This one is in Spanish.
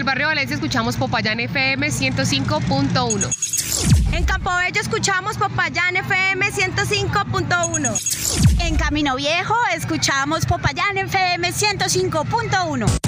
barrio Valencia escuchamos Popayán FM 105.1. En Campobello escuchamos Popayán FM 105.1. En Camino Viejo escuchamos Popayán FM 105.1.